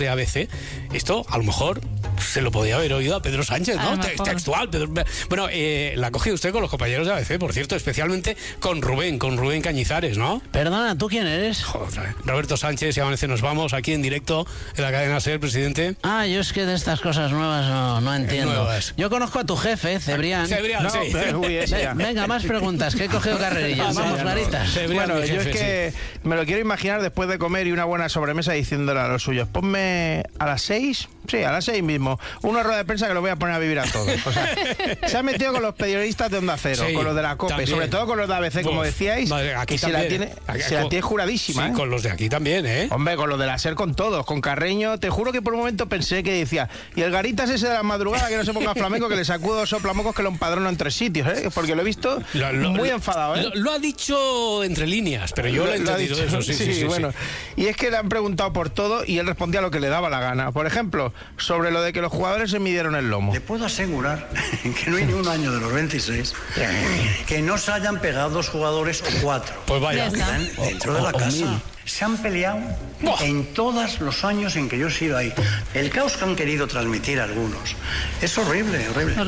de ABC, esto a lo mejor se lo podía haber oído a Pedro Sánchez, ¿no? Textual. Bueno, la ha cogido usted con los compañeros de ABC, por cierto, especialmente con Rubén Cañizares, ¿no? Perdona, ¿tú quién eres? Joder, Roberto Sánchez, y Amanece Nos Vamos, aquí en directo en la cadena SER, presidente. Yo es que de estas cosas nuevas no entiendo. Nuevas. Yo conozco a tu jefe, Cebrián. Cebrián, sí. Venga, más preguntas, que he cogido carrerillas. Vamos, Maritas. Bueno, yo es que me lo quiero imaginar después de comer y una buena sobremesa diciéndole a los suyos, ponme a las 6, sí, a las 6 mismo, una rueda de prensa que lo voy a poner a vivir a todos. O sea, se ha metido con los periodistas de Onda Cero, Sí, con los de la COPE, también. sobre todo con los de ABC, como decíais, aquí que se la tiene juradísima. Sí, con los de aquí también, ¿eh? Hombre, con los de la SER, con todos, con Carreño, te juro que por un momento pensé que decía, y el Garitas ese de la madrugada que no se ponga flamenco, que le sacudo soplamocos que lo empadrono en 3 sitios, ¿eh? Porque lo he visto muy enfadado, ¿eh? Lo ha dicho entre líneas, pero yo lo he entendido eso, sí. Bueno, y es que le han preguntado por todo y él respondía lo que le daba la gana. Por ejemplo, sobre lo de que los jugadores se midieron el lomo. Le puedo asegurar que no hay ni un año de los 26 que no se hayan pegado 2 jugadores o 4. Pues vaya. Están dentro de la casa. Se han peleado en todos los años en que yo he sido ahí. El caos que han querido transmitir algunos es horrible.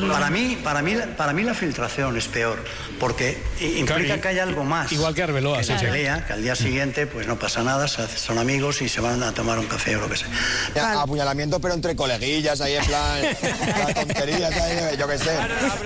Para mí la filtración es peor, porque implica que hay algo más. Igual que Arbeloa. Que se pelea, que al día siguiente pues no pasa nada, son amigos y se van a tomar un café o lo que sea. Apuñalamiento, pero entre coleguillas, ahí en plan, las tonterías, ahí, yo qué sé.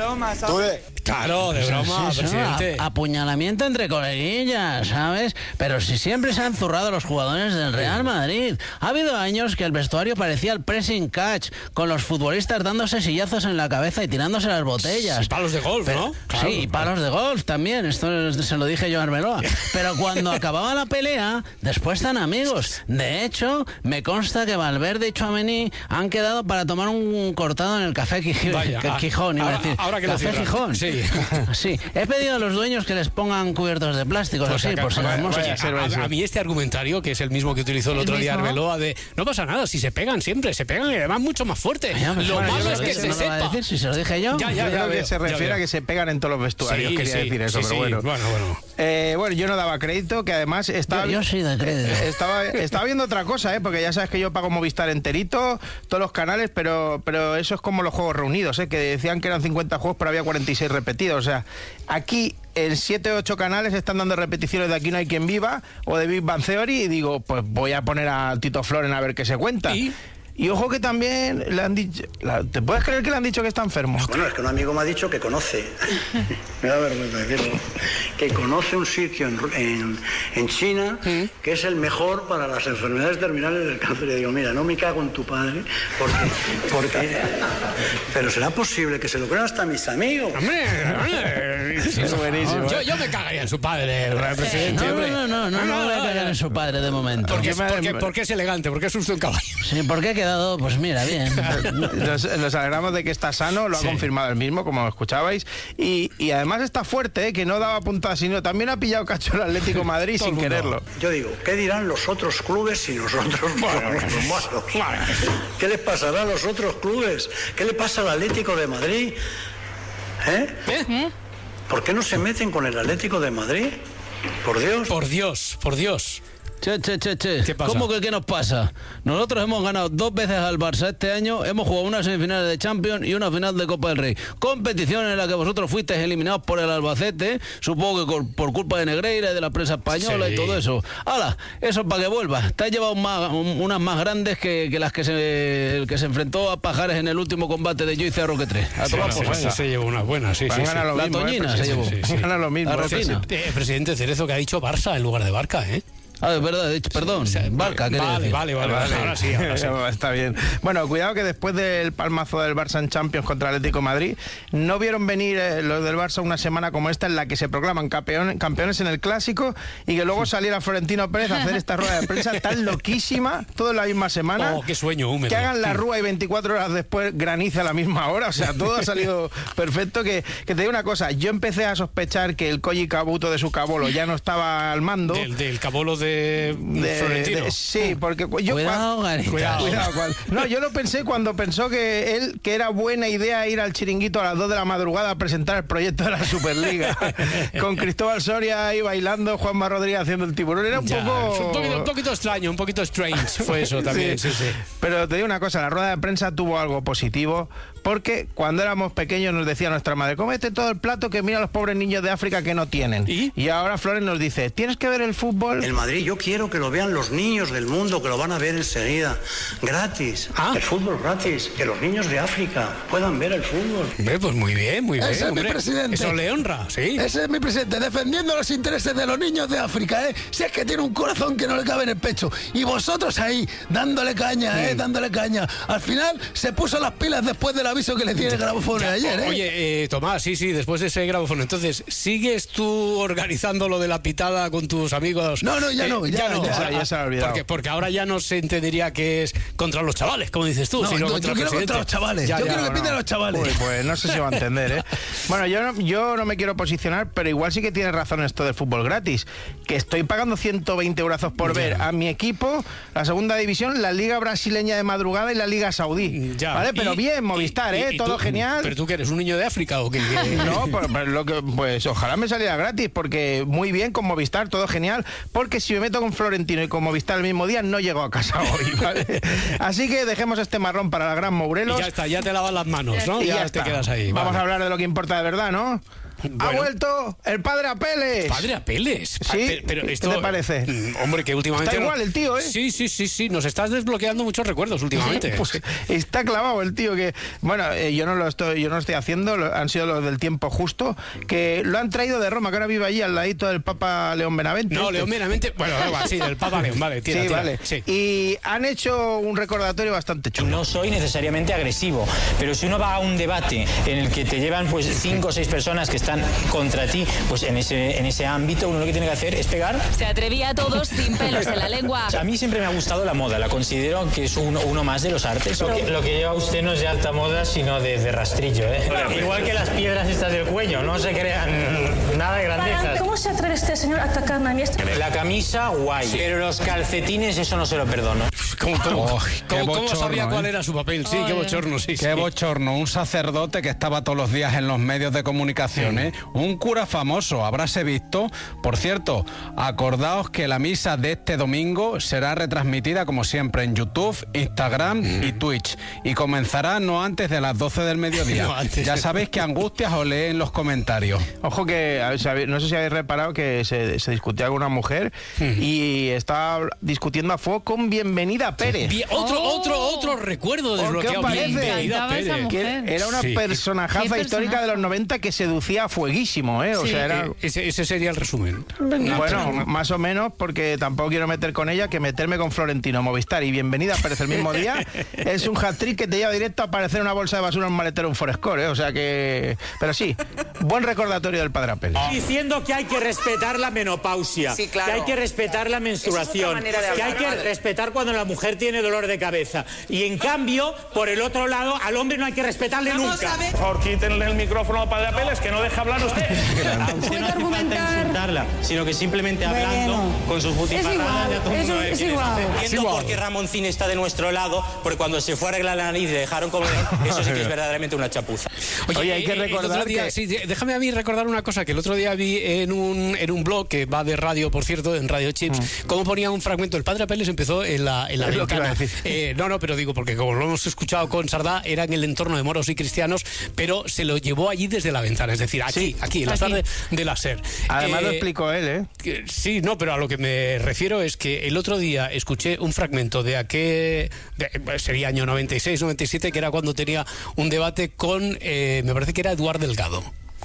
Claro, de broma, presidente. Apuñalamiento entre coleguillas, ¿sabes? Pero si siempre se han zurrado los jugadores del Real Madrid. Ha habido años que el vestuario parecía el pressing catch, con los futbolistas dándose sillazos en la cabeza y tirándose las botellas. Y palos de golf, ¿no? Claro, sí, y palos de golf también. Esto se lo dije yo a Arbeloa. Pero cuando acababa la pelea, después están amigos. De hecho, me consta que Valverde y Tchouaméni han quedado para tomar un cortado en el Café Gijón. Ahora que Café Gijón. Sí. Sí, he pedido a los dueños que les pongan cubiertos de plástico, Pues así, por si las moscas. A mí este argumentario, que es el mismo que utilizó el otro día Arbeloa, de no pasa nada, si se pegan siempre, se pegan y además mucho más fuerte. Lo malo es que se sepa. Decir, si se lo dije yo. Yo creo que se refiere a que se pegan en todos los vestuarios, quería decir eso, pero bueno. Bueno, yo no daba crédito, que además estaba... Yo sí de crédito. Estaba viendo otra cosa, porque ya sabes que yo pago Movistar enterito, todos los canales, pero eso es como los juegos reunidos, que decían que eran 50 juegos, pero había 46 repetidos. O sea, aquí en 7 o 8 canales están dando repeticiones de Aquí no hay quien viva o de Big Bang Theory y digo, pues voy a poner a Tito Floren a ver qué se cuenta. Y ojo que también le han dicho... ¿Te puedes creer que le han dicho que está enfermo? Bueno, es que un amigo me ha dicho que conoce, me da vergüenza decirlo, que conoce un sitio en China que es el mejor para las enfermedades terminales del cáncer. Y digo, mira, no me cago en tu padre, porque pero será posible que se lo crean hasta mis amigos. Hombre, es buenísimo. Yo me cagaría en su padre, el presidente. No voy a cagar en su padre de momento. Porque es elegante, porque es usted un caballo. Sí, porque quedado, pues mira, bien. Nos alegramos de que está sano, lo ha confirmado él mismo, como escuchabais, y además está fuerte, que no daba puntadas, sino también ha pillado cacho el Atlético de Madrid sin quererlo. Yo digo, ¿qué dirán los otros clubes si nosotros somos malos? ¿Qué les pasará a los otros clubes? ¿Qué le pasa al Atlético de Madrid? ¿Por qué no se meten con el Atlético de Madrid? Por Dios. Por Dios. Che. ¿Qué pasa? ¿Cómo que qué nos pasa? Nosotros hemos ganado 2 veces al Barça este año, hemos jugado una semifinal de Champions y una final de Copa del Rey. Competición en la que vosotros fuisteis eliminados por el Albacete, supongo que por culpa de Negreira y de la prensa española y todo eso. ¡Hala! Eso para que vuelva. Te has llevado unas más grandes que las que se enfrentó a Pajares en el último combate de Yo y Cerro que 3. Se llevó unas buenas, sí. La Toñina se llevó. Gana lo mismo. Presidente Cerezo, que ha dicho Barça en lugar de Barca, es verdad, he dicho, perdón, Barca, vale, ahora sí. Está bien. Bueno, cuidado que después del palmazo del Barça en Champions contra el Atlético de Madrid, no vieron venir los del Barça una semana como esta en la que se proclaman campeones en el Clásico y que luego saliera Florentino Pérez a hacer esta rueda de prensa tan loquísima, todo en la misma semana. Qué sueño húmedo. Que hagan la rúa y 24 horas después graniza a la misma hora, o sea, todo ha salido perfecto. Que te digo una cosa, yo empecé a sospechar que el Koji Kabuto de su Cabolo ya no estaba al mando. Del Cabolo de de Florentino. Sí, porque yo... Cuidado, Garita. No, yo lo pensé cuando pensó que era buena idea ir al Chiringuito a las 2 de la madrugada a presentar el proyecto de la Superliga. Con Cristóbal Soria ahí bailando, Juanma Rodríguez haciendo el tiburón. Era un poquito extraño, un poquito strange fue eso también. Sí. Pero te digo una cosa, la rueda de prensa tuvo algo positivo, porque cuando éramos pequeños nos decía nuestra madre, cómete todo el plato que mira a los pobres niños de África que no tienen. Y ahora Flores nos dice, ¿tienes que ver el fútbol? El Madrid, yo quiero que lo vean los niños del mundo, que lo van a ver enseguida, gratis. El fútbol gratis, que los niños de África puedan ver el fútbol. Pues muy bien, Ese es mi presidente. Eso le honra, sí. Ese es mi presidente, defendiendo los intereses de los niños de África, ¿eh? Si es que tiene un corazón que no le cabe en el pecho. Y vosotros ahí, dándole caña, dándole caña. Al final, se puso las pilas después del aviso que le tiene el grabófono ayer, ¿eh? Oye, Tomás, sí, después de ese grabófono. Entonces, ¿sigues tú organizando lo de la pitada con tus amigos? No, ya se ha olvidado. Porque ahora ya no se entendería que es contra los chavales, como dices tú, sino contra yo quiero contra los chavales. Yo quiero que piten a los chavales. Pues no sé si va a entender, ¿eh? Bueno, yo no me quiero posicionar, pero igual sí que tienes razón esto del fútbol gratis. Que estoy pagando 120 euros por ver a mi equipo, la segunda división, la Liga Brasileña de madrugada y la Liga Saudí. ¿Vale? Pero bien, Movistar, todo tú, genial. ¿Pero tú que eres un niño de África o qué? No, pues ojalá me saliera gratis, porque muy bien con Movistar, todo genial, porque si me meto con Florentino y con Movistar el mismo día, no llego a casa hoy, ¿vale? Así que dejemos este marrón para la gran Mourelos. Y ya está, ya te lavas las manos, ¿no? Y ya te quedas ahí. Vamos a hablar de lo que importa de verdad, ¿no? Bueno. Ha vuelto el padre Apeles. ¿Padre Apeles? Sí, pero esto, ¿qué te parece? Hombre, que últimamente... Está igual el tío, ¿eh? Sí, nos estás desbloqueando muchos recuerdos últimamente. Pues está clavado el tío que... Bueno, yo no lo estoy haciendo, han sido los del Tiempo Justo, que lo han traído de Roma, que ahora vive allí al ladito del Papa León Benavente. No, León Benavente, bueno, sí, del Papa León, vale, tira. Vale. Sí. Y han hecho un recordatorio bastante chulo. No soy necesariamente agresivo, pero si uno va a un debate en el que te llevan pues 5 o 6 personas que están contra ti, pues en ese ámbito uno lo que tiene que hacer es pegar. Se atrevía a todos sin pelos en la lengua. A mí siempre me ha gustado la moda, la considero que es uno más de los artes. Lo que lleva usted no es de alta moda, sino de rastrillo, ¿eh? Igual que las piedras estas del cuello, no se crean nada de grandezas. ¿Cómo se atreve este señor a atacarme a mí? La camisa, guay, pero los calcetines, eso no se lo perdono. ¿Cómo sabía cuál era su papel? Sí, qué bochorno, sí. Qué bochorno, un sacerdote que estaba todos los días en los medios de comunicación, ¿eh? Un cura famoso, habráse visto. Por cierto, acordaos que la misa de este domingo será retransmitida como siempre en YouTube, Instagram y Twitch, y comenzará no antes de las 12 del mediodía. Ya sabéis que Angustias os lee en los comentarios. Ojo que, no sé si habéis reparado que se discutía con una mujer y estaba discutiendo a fuego con Bienvenida Pérez. Otro recuerdo desbloqueado. ¿Qué os parece? Bienvenida Pérez. Que era una personajaza histórica de los 90 que seducía a fueguísimo, ¿eh? O sea, era... ese sería el resumen. Bueno, más o menos, porque tampoco quiero meter con ella, que meterme con Florentino, Movistar y Bienvenida Pérez el mismo día es un hat-trick que te lleva directo a aparecer una bolsa de basura en un maletero, un Forescore, ¿eh? O sea que... Pero sí, buen recordatorio del padre Apeles. Diciendo que hay que respetar la menopausia, que hay que respetar la menstruación, que hay que respetar cuando la mujer tiene dolor de cabeza. Y en cambio, por el otro lado, al hombre no hay que respetarle nunca. Por favor, quítenle el micrófono al padre Apeles, que no deja hablar usted. A usted no hace falta insultarla, sino que simplemente hablando con sus butifarradas ya todo el mundo es igual. Entiendo por qué Ramoncín está de nuestro lado, porque cuando se fue a arreglar la nariz le dejaron como... Eso sí que es verdaderamente una chapuza. Oye, hay que recordar que... Sí, déjame a mí recordar una cosa que el otro día vi en un blog que va de radio, por cierto, en Radio Chips, cómo ponía un fragmento. El padre Apeles empezó en la ventana. No, pero digo, porque como lo hemos escuchado con Sardá, era en el entorno de moros y cristianos, pero se lo llevó allí desde la ventana, es decir, aquí, en la tarde de la SER. Además lo explicó él, ¿eh? Sí, no, pero a lo que me refiero es que el otro día escuché un fragmento de aquel, sería año 96, 97, que era cuando tenía un debate con, me parece que era Eduard Delgado.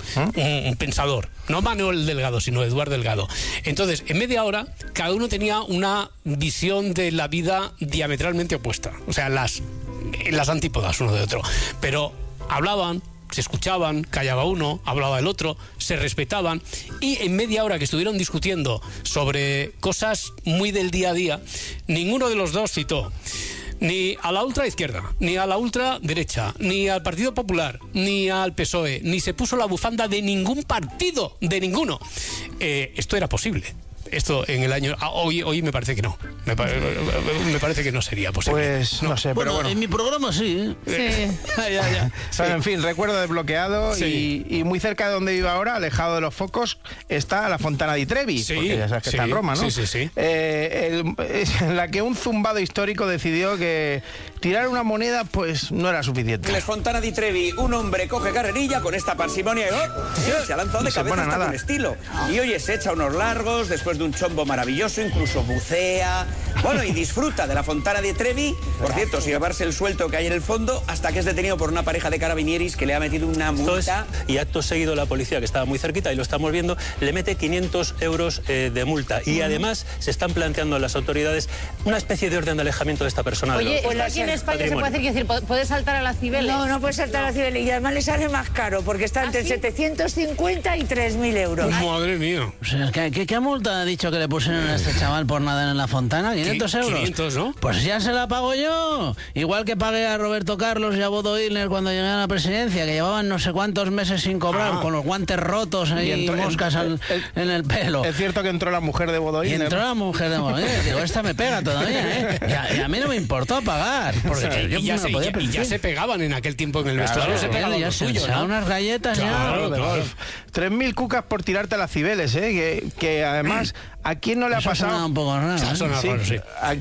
Un pensador, no Manuel Delgado, sino Eduard Delgado. Entonces, en media hora, cada uno tenía una visión de la vida diametralmente opuesta. O sea, las antípodas uno de otro. Pero hablaban, se escuchaban, callaba uno, hablaba el otro, se respetaban, y en media hora que estuvieron discutiendo sobre cosas muy del día a día, ninguno de los dos citó ni a la ultraizquierda, ni a la ultraderecha, ni al Partido Popular, ni al PSOE, ni se puso la bufanda de ningún partido, de ninguno. Esto era posible. esto en el año... Hoy me parece que no. Me parece que no sería posible. Pues no sé, pero bueno. En mi programa sí. Ya. Pero, en fin, recuerdo desbloqueado y muy cerca de donde vivo ahora, alejado de los focos, está la Fontana di Trevi, porque ya sabes que está en Roma, ¿no? Sí. En la que un zumbado histórico decidió que tirar una moneda pues no era suficiente. En la Fontana di Trevi, un hombre coge carrerilla con esta parsimonia y se ha lanzado de cabeza hasta con estilo. Y oye, se echa unos largos después de un chombo maravilloso, incluso bucea, bueno, y disfruta de la Fontana di Trevi, por cierto, sin llevarse el suelto que hay en el fondo, hasta que es detenido por una pareja de carabinieris que le ha metido una multa. Y acto seguido la policía, que estaba muy cerquita y lo estamos viendo, le mete 500 euros de multa. Y además se están planteando las autoridades una especie de orden de alejamiento de esta persona. Oye, aquí en España se puede hacer, quiero decir, ¿puede saltar a la Cibeles? No puede saltar a la Cibeles y además le sale más caro porque está entre 750 y 3.000 euros. Madre mía. O sea, ¿qué multa ha dicho que le pusieron a este chaval por nadar en la Fontana? ¿500 euros? 500, ¿no? Pues ya se la pago yo. Igual que pagué a Roberto Carlos y a Bodo Illner cuando llegué a la presidencia, que llevaban no sé cuántos meses sin cobrar, con los guantes rotos y moscas en el pelo. Es cierto que entró la mujer de Bodo Illner. Entró la mujer de Bodo Illner. Digo, esta me pega todavía, ¿eh? Y a mí no me importó pagar. Porque yo no podía y ya se pegaban en aquel tiempo en el vestuario. Se pegaban ya los suyos, ¿no? unas galletas claro, ya. de golf. 3.000 cucas por tirarte a las Cibeles, que además, ¿a quién no le ha pasado? Un poco raro, sí.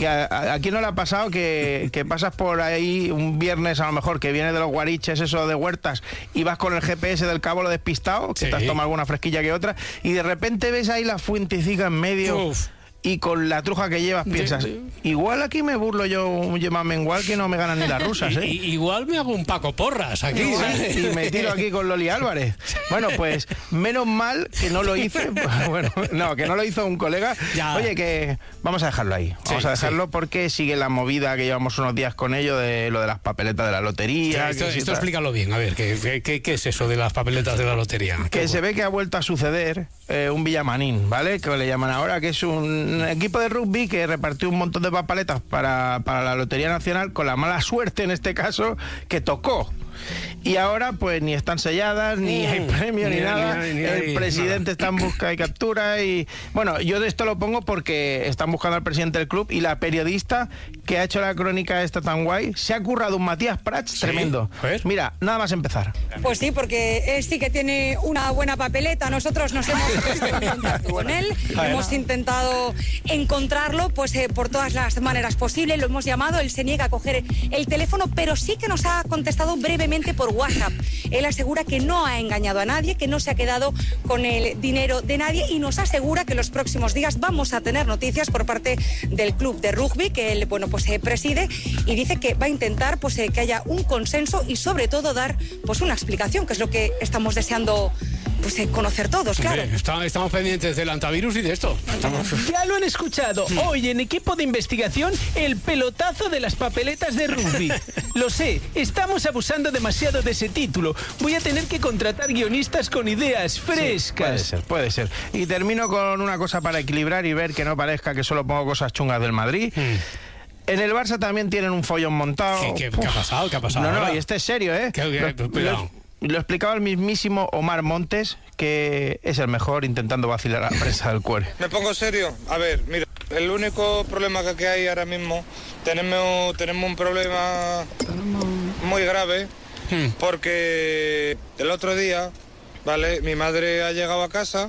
¿A quién no le ha pasado que pasas por ahí un viernes a lo mejor, que viene de los Guariches, eso de Huertas, y vas con el GPS del Cabo lo despistado, que te has tomado alguna fresquilla que otra, y de repente ves ahí la fuentecica en medio... Uf. Y con la truja que llevas piensas, igual aquí me burlo yo un Yema Mengual que no me ganan ni las rusas, ¿eh? Igual me hago un Paco Porras aquí, ¿sabes? Y me tiro aquí con Loli Álvarez. Bueno, pues menos mal que no lo hice. Bueno, no, que no lo hizo un colega. Ya. Oye, que vamos a dejarlo ahí. Vamos a dejarlo porque sigue la movida que llevamos unos días con ello de lo de las papeletas de la lotería. Esto explícalo bien, a ver, ¿qué es eso de las papeletas de la lotería? Que se ve que ha vuelto a suceder un Villamanín, ¿vale? Que le llaman ahora, que es un equipo de rugby que repartió un montón de papeletas para la Lotería Nacional, con la mala suerte en este caso que tocó. Y ahora pues ni están selladas, ni hay premio, ni nada. El presidente está en busca y captura. Y bueno, yo de esto lo pongo porque están buscando al presidente del club, y la periodista que ha hecho la crónica esta tan guay se ha currado un Matías Prats tremendo. Mira, nada más empezar. Pues sí, porque él sí que tiene una buena papeleta. Nosotros nos hemos puesto en contacto con él, hemos intentado encontrarlo pues por todas las maneras posibles, lo hemos llamado, él se niega a coger el teléfono, pero sí que nos ha contestado brevemente por WhatsApp. Él asegura que no ha engañado a nadie, que no se ha quedado con el dinero de nadie, y nos asegura que los próximos días vamos a tener noticias por parte del club de rugby que él preside, y dice que va a intentar que haya un consenso y sobre todo dar una explicación, que es lo que estamos deseando conocer todos, claro. Estamos pendientes del antivirus y de esto. Ya lo han escuchado. Hoy en Equipo de Investigación, el pelotazo de las papeletas de rugby. Lo sé, estamos abusando demasiado de ese título. Voy a tener que contratar guionistas con ideas frescas. Sí, puede ser. Y termino con una cosa para equilibrar y ver que no parezca que solo pongo cosas chungas del Madrid. En el Barça también tienen un follón montado. ¿Qué ha pasado? ¿Qué ha pasado? No, y este es serio, ¿eh? Cuidado. Lo explicaba el mismísimo Omar Montes, que es el mejor intentando vacilar a la prensa del cuore. ¿Me pongo serio? A ver, mira, el único problema que hay ahora mismo, tenemos un problema muy grave, porque el otro día, ¿vale? Mi madre ha llegado a casa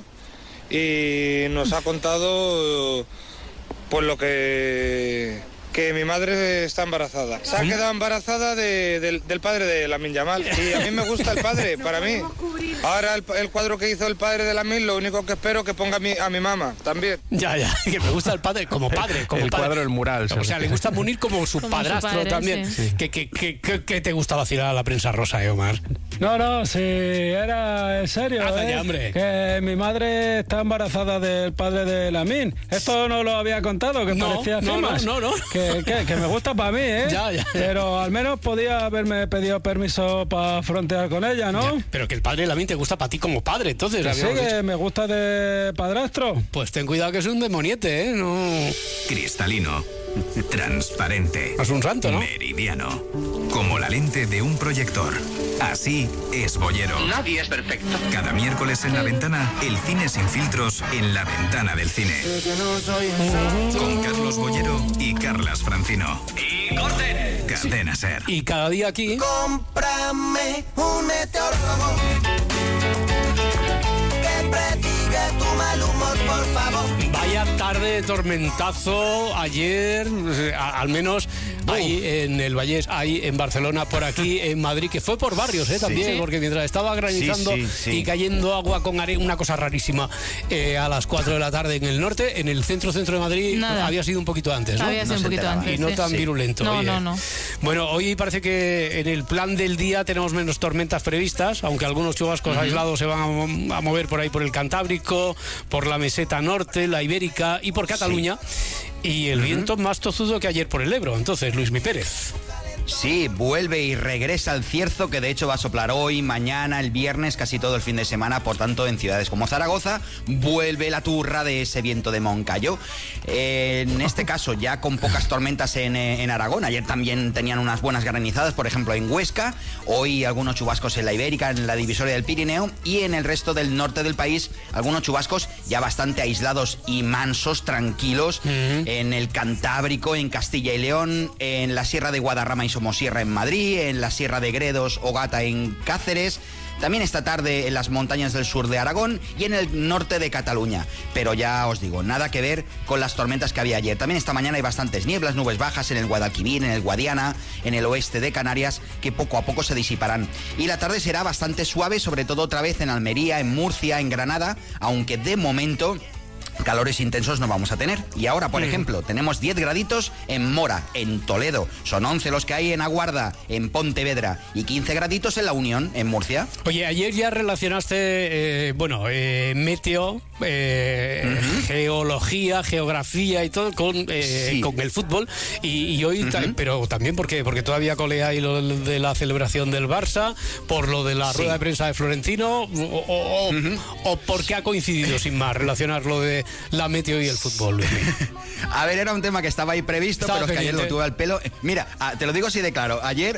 y nos ha contado pues lo que mi madre está embarazada. Se ha quedado embarazada del padre de Lamine Yamal. Y a mí me gusta el padre, para mí. Ahora el cuadro que hizo el padre de Lamine, lo único que espero es que ponga a mi mamá también. Ya, que me gusta el padre como padre. El cuadro, el mural. O sea, le gusta Munir como su padrastro su padre, también. Sí. ¿Qué te gusta vacilar a la prensa rosa, Omar? No, sí, era en serio. Ya, hombre. Que mi madre está embarazada del padre de Lamine. Esto no lo había contado, que parecía firmas. No. Que me gusta para mí, ¿eh? Ya. Pero al menos podía haberme pedido permiso para frontear con ella, ¿no? Ya, pero que el padre de Lamine te gusta para ti como padre, entonces. Sí, que me gusta de padrastro. Pues ten cuidado que es un demoniete, ¿eh? No. Cristalino, transparente. Es un santo, ¿no? Meridiano, como la lente de un proyector. Así es Bollero. Nadie es perfecto. Cada miércoles en La Ventana, el cine sin filtros en la ventana del cine. Con Carlos Bollero y Carlas Francino. ¡Y corten! Cadena Ser. Y cada día aquí... Cómprame un meteorólogo que prediga tu mal humor, por favor. Vaya tarde de tormentazo ayer, al menos ahí en el Vallés, ahí en Barcelona, por aquí en Madrid, que fue por barrios también, porque mientras estaba granizando y cayendo agua con arena, una cosa rarísima, a las 4 de la tarde en el norte, en el centro de Madrid había sido un poquito antes, ¿no? Había sido un poquito antes. Y no tan virulento. No. Bueno, hoy parece que en el plan del día tenemos menos tormentas previstas, aunque algunos chubascos aislados se van a mover por ahí por el Cantábrico, por la meseta norte, la Ibérica y por Cataluña. Y el viento más tozudo que ayer por el Ebro. Entonces, Luismi Pérez. Sí, vuelve y regresa el cierzo, que de hecho va a soplar hoy, mañana, el viernes, casi todo el fin de semana. Por tanto, en ciudades como Zaragoza vuelve la turra de ese viento de Moncayo. En este caso, ya con pocas tormentas en Aragón. Ayer también tenían unas buenas granizadas, por ejemplo, en Huesca. Hoy algunos chubascos en la Ibérica, en la divisoria del Pirineo. Y en el resto del norte del país, algunos chubascos ya bastante aislados y mansos, tranquilos. En el Cantábrico, en Castilla y León, en la Sierra de Guadarrama y Somosierra en Madrid, en la Sierra de Gredos o Gata en Cáceres, también esta tarde en las montañas del sur de Aragón y en el norte de Cataluña. Pero ya os digo, nada que ver con las tormentas que había ayer. También esta mañana hay bastantes nieblas, nubes bajas en el Guadalquivir, en el Guadiana, en el oeste de Canarias, que poco a poco se disiparán. Y la tarde será bastante suave, sobre todo otra vez en Almería, en Murcia, en Granada, aunque de momento calores intensos no vamos a tener. Y ahora, por ejemplo, tenemos 10 graditos en Mora, en Toledo. Son 11 los que hay en Aguarda, en Pontevedra. Y 15 graditos en La Unión, en Murcia. Oye, ayer ya relacionaste, meteo, geología, geografía y todo con el fútbol. Y hoy, pero también porque todavía colea ahí lo de la celebración del Barça, por lo de la rueda de prensa de Florentino, o porque ha coincidido sin más relacionar lo de la meteo y el fútbol, Luis. A ver, era un tema que estaba ahí previsto, pero es que ayer lo tuve al pelo. Mira, te lo digo así de claro. Ayer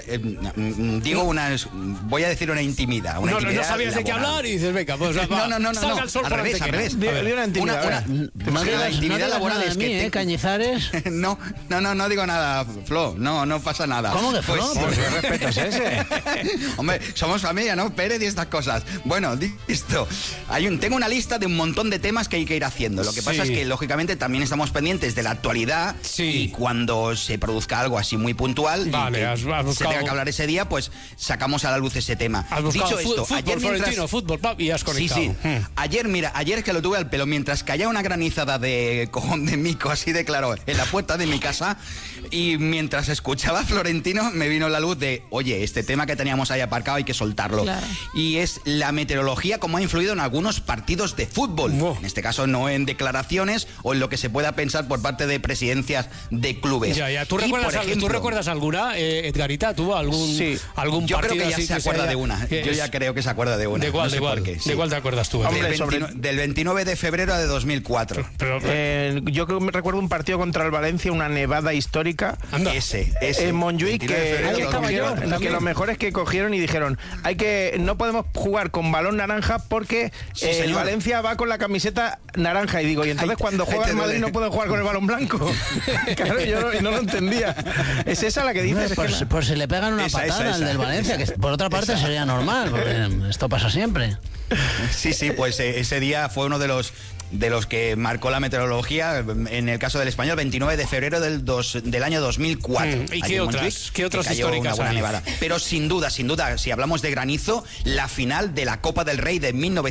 voy a decir una intimidad. No sabías de qué hablar y dices, venga, pues no. Salga el sol al revés. Una intimidad. La intimidad laboral es que Cañizares. No digo nada, Flo. No pasa nada. ¿Cómo que Flo? Pues qué respeto es ese. Hombre, somos familia, ¿no? Pérez y estas cosas. Bueno, listo. Tengo una lista de un montón de temas que hay que ir haciendo. Lo que pasa es que, lógicamente, también estamos pendientes de la actualidad y cuando se produzca algo así muy puntual se tenga que hablar ese día, pues sacamos a la luz ese tema. Dicho esto, ayer Florentino, fútbol, y has conectado. Sí. Ayer es que lo tuve al pelo, mientras caía una granizada de cojón de mico, así de claro, en la puerta de mi casa, y mientras escuchaba a Florentino me vino la luz de, oye, este tema que teníamos ahí aparcado hay que soltarlo. Claro. Y es la meteorología, cómo ha influido en algunos partidos de fútbol. En este caso no en declaraciones o en lo que se pueda pensar por parte de presidencias de clubes. Ya. ¿Tú recuerdas alguna, Edgarita? ¿Tú algún partido? Yo creo que ya así se acuerda de una. Yo ya creo que se acuerda de una. ¿De cuál? ¿De cuál te acuerdas tú? Del 29 de febrero de 2004. Yo recuerdo un partido contra el Valencia, una nevada histórica. Ese. En Montjuïc, que lo mejor es que cogieron y dijeron, no podemos jugar con balón naranja porque el Valencia va con la camiseta naranja. Y digo, y entonces cuando juega el Madrid no pueden jugar con el balón blanco. Claro, yo no lo entendía. ¿Es esa la que dices? Pues se le pegan una patada al del Valencia, que por otra parte sería normal, porque esto pasa siempre. Sí, pues ese día fue uno de los que marcó la meteorología, en el caso del Español, 29 de febrero del año 2004. ¿Y qué otras históricas una hay? Nevada. Pero sin duda, si hablamos de granizo, la final de la Copa del Rey de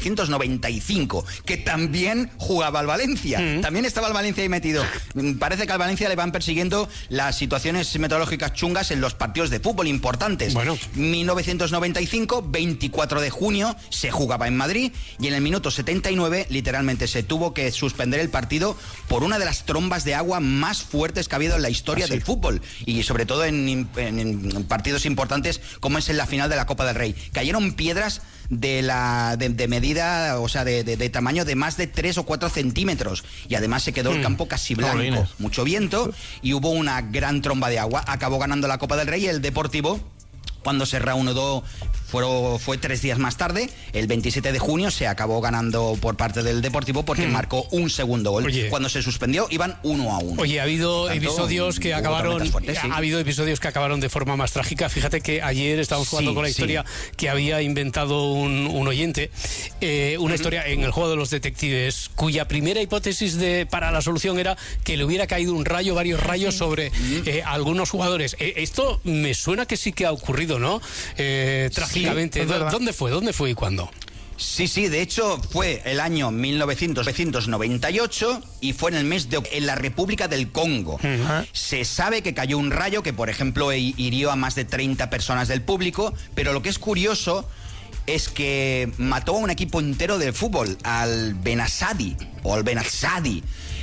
1995, que también jugaba al Valencia. También estaba el Valencia ahí metido. Parece que al Valencia le van persiguiendo las situaciones meteorológicas chungas en los partidos de fútbol importantes. 1995, 24 de junio, se jugaba en Madrid y en el minuto 79, literalmente se tuvo que suspender el partido por una de las trombas de agua más fuertes que ha habido en la historia del fútbol, y sobre todo en partidos importantes como es en la final de la Copa del Rey. Cayeron piedras de medida, o sea, de tamaño de más de 3 o 4 centímetros, y además se quedó el campo casi blanco, mucho viento y hubo una gran tromba de agua. Acabó ganando la Copa del Rey y el Deportivo, cuando se reanudó fue 3 días más tarde, el 27 de junio, se acabó ganando por parte del Deportivo porque marcó un segundo gol. Oye. Cuando se suspendió iban 1-1. Oye, ha habido episodios que acabaron fuertes, sí. Ha habido episodios que acabaron de forma más trágica. Fíjate que ayer estábamos jugando con la historia que había inventado un oyente, una historia en el juego de los detectives, cuya primera hipótesis para la solución era que le hubiera caído un rayo, varios rayos sobre algunos jugadores. Esto me suena que sí que ha ocurrido, ¿no? Trágicamente. Sí, ¿Dónde fue y cuándo? Sí, de hecho fue el año 1998 y fue en el mes de en la República del Congo. Se sabe que cayó un rayo que, por ejemplo, hirió a más de 30 personas del público, pero lo que es curioso es que mató a un equipo entero del fútbol, al Benassadi o al Benassadi.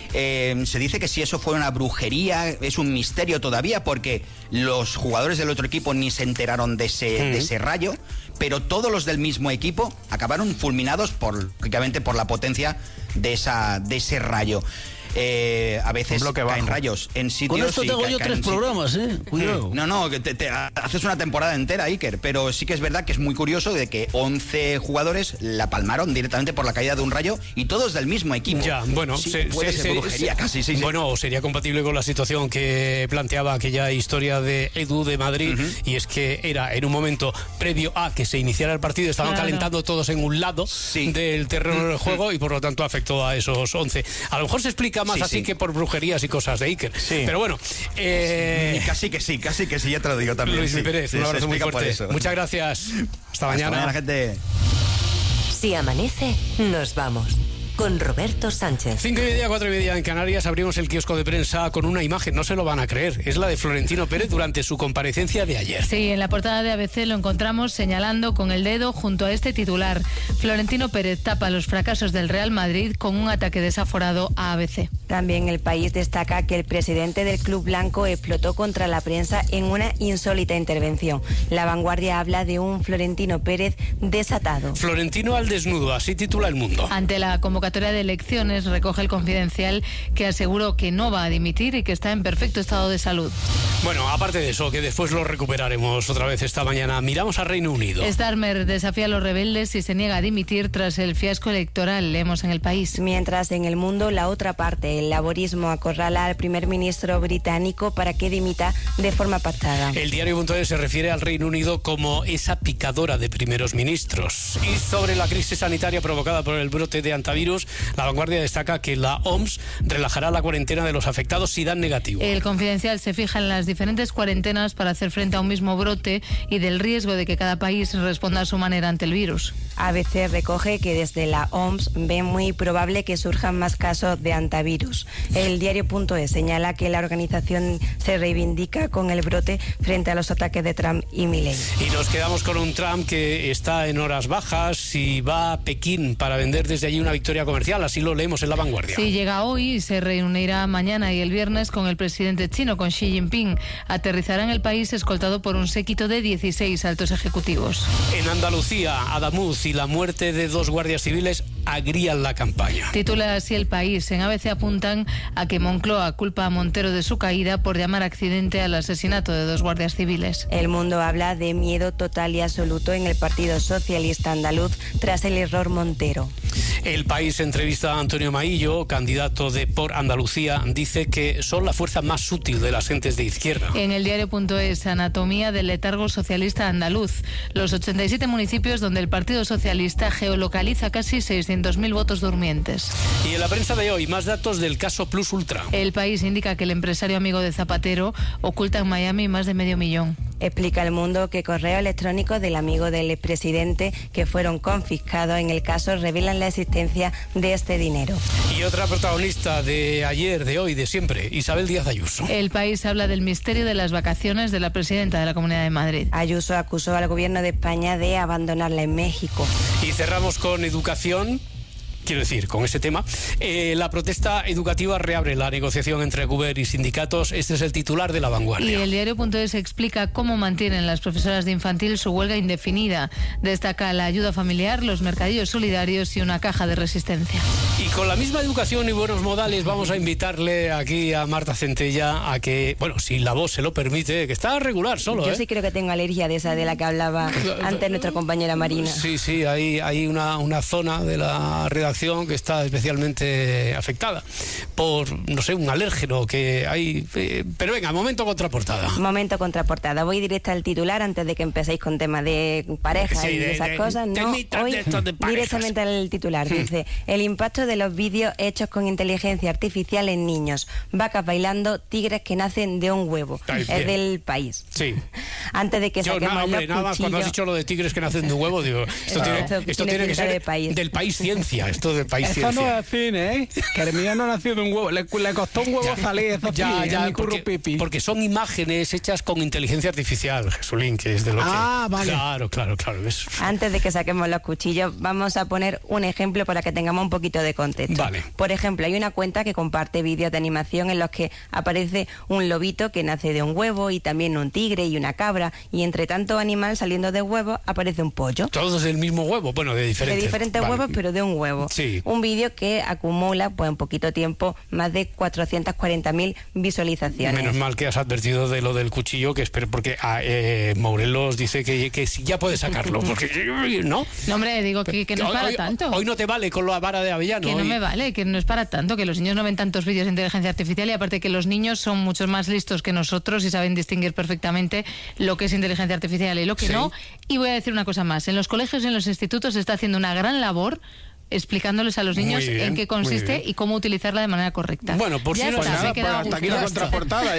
Se dice que si eso fue una brujería, es un misterio todavía, porque los jugadores del otro equipo ni se enteraron de ese rayo, pero todos los del mismo equipo acabaron fulminados lógicamente por la potencia de ese rayo. A veces caen rayos en sitios. Con esto te hago yo 3 programas, cuidado. No, que te haces una temporada entera, Iker, pero sí que es verdad que es muy curioso de que 11 jugadores la palmaron directamente por la caída de un rayo y todos del mismo equipo. Ya, bueno, puede ser brujería casi, sí. Bueno, sería compatible con la situación que planteaba aquella historia de Edu de Madrid, y es que era en un momento previo a que se iniciara el partido, estaban calentando todos en un lado del terreno del juego y por lo tanto afectó a esos 11. A lo mejor se explica más así que por brujerías y cosas de Iker. Pero bueno. Casi que sí, ya te lo digo también. Luis Pérez, un abrazo muy fuerte. Muchas gracias. Hasta mañana. Hasta mañana, gente. Si amanece, nos vamos. Con Roberto Sánchez. 5:30, 4:30 en Canarias. Abrimos el kiosco de prensa con una imagen, no se lo van a creer. Es la de Florentino Pérez durante su comparecencia de ayer. Sí, en la portada de ABC lo encontramos señalando con el dedo junto a este titular. Florentino Pérez tapa los fracasos del Real Madrid con un ataque desaforado a ABC. También El País destaca que el presidente del Club Blanco explotó contra la prensa en una insólita intervención. La Vanguardia habla de un Florentino Pérez desatado. Florentino al desnudo, así titula El Mundo. Ante la convocatoria de elecciones, recoge El Confidencial que aseguró que no va a dimitir y que está en perfecto estado de salud. Bueno, aparte de eso, que después lo recuperaremos otra vez esta mañana, miramos a Reino Unido. Starmer desafía a los rebeldes y se niega a dimitir tras el fiasco electoral, leemos en El País. Mientras en El Mundo, la otra parte, el laborismo acorrala al primer ministro británico para que dimita de forma pactada. El diario.es se refiere al Reino Unido como esa picadora de primeros ministros. Y sobre la crisis sanitaria provocada por el brote de antivirus, La Vanguardia destaca que la OMS relajará la cuarentena de los afectados si dan negativo. El Confidencial se fija en las diferentes cuarentenas para hacer frente a un mismo brote y del riesgo de que cada país responda a su manera ante el virus. ABC recoge que desde la OMS ven muy probable que surjan más casos de antivirus. El diario.es señala que la organización se reivindica con el brote frente a los ataques de Trump y Milei. Y nos quedamos con un Trump que está en horas bajas y va a Pekín para vender desde allí una victoria comercial, así lo leemos en La Vanguardia. Sí, llega hoy y se reunirá mañana y el viernes con el presidente chino, con Xi Jinping. Aterrizará en el país escoltado por un séquito de 16 altos ejecutivos. En Andalucía, Adamuz y la muerte de 2 guardias civiles agrían la campaña. Titula así El País. En ABC apuntan a que Moncloa culpa a Montero de su caída por llamar accidente al asesinato de 2 guardias civiles. El Mundo habla de miedo total y absoluto en el Partido Socialista Andaluz tras el error Montero. El País entrevista a Antonio Maillo, candidato de Por Andalucía, dice que son la fuerza más útil de las gentes de izquierda. En el diario.es, anatomía del letargo socialista andaluz. Los 87 municipios donde el Partido Socialista geolocaliza casi 600.000 votos durmientes. Y en la prensa de hoy, más datos del caso Plus Ultra. El País indica que el empresario amigo de Zapatero oculta en Miami más de $500,000. Explica El Mundo que correo electrónico del amigo del expresidente que fueron confiscados en el caso revelan la existencia de este dinero. Y otra protagonista de ayer, de hoy, de siempre, Isabel Díaz Ayuso. El País habla del misterio de las vacaciones de la presidenta de la Comunidad de Madrid. Ayuso acusó al gobierno de España de abandonarla en México. Y cerramos con educación. quiero decir, con ese tema. La protesta educativa reabre la negociación entre Guber y sindicatos. Este es el titular de La Vanguardia. Y el diario.es explica cómo mantienen las profesoras de infantil su huelga indefinida. Destaca la ayuda familiar, los mercadillos solidarios y una caja de resistencia. Y con la misma educación y buenos modales vamos a invitarle aquí a Marta Centella a que, bueno, si la voz se lo permite, que está regular solo. Yo sí creo que tengo alergia de esa de la que hablaba antes nuestra compañera Marina. Sí, hay una zona de la redacción que está especialmente afectada por, no sé, un alérgeno que hay. Pero venga, momento contraportada. Momento contraportada. Voy directa al titular antes de que empecéis con temas de pareja y de esas cosas. No, hoy directamente al titular. Dice, el impacto de los vídeos hechos con inteligencia artificial en niños. Vacas bailando, tigres que nacen de un huevo. Es del País. Sí. Antes de que saquemos los cuchillos. Nada más cuando has dicho lo de tigres que nacen de un huevo, digo, esto tiene que ser del País Ciencia. Esto del País Ciencia. Eso no es cine, ¿eh? Que el mío no nació de un huevo. Le costó un huevo salir. Porque son imágenes hechas con inteligencia artificial, Jesulín, que es de lo que... Vale. Claro. ¿Ves? Antes de que saquemos los cuchillos, vamos a poner un ejemplo para que tengamos un poquito de contexto. Vale. Por ejemplo, hay una cuenta que comparte vídeos de animación en los que aparece un lobito que nace de un huevo y también un tigre y una cabra, y entre tanto animal saliendo de huevo aparece un pollo. Todos del mismo huevo, bueno, de diferentes huevos, pero de un huevo. Sí. Un vídeo que acumula, pues en poquito tiempo, más de 440.000 visualizaciones. Menos mal que has advertido de lo del cuchillo, que espero, porque Morelos dice que sí, ya puedes sacarlo, porque ¿no? No, hombre, digo que no es para tanto. Hoy no te vale con la vara de avellano. Que no me vale, que no es para tanto, que los niños no ven tantos vídeos de inteligencia artificial, y aparte que los niños son mucho más listos que nosotros y saben distinguir perfectamente lo que es inteligencia artificial y lo que no. Y voy a decir una cosa más, en los colegios y en los institutos se está haciendo una gran labor explicándoles a los niños en qué consiste y cómo utilizarla de manera correcta. Bueno, por si no hasta aquí la contraportada,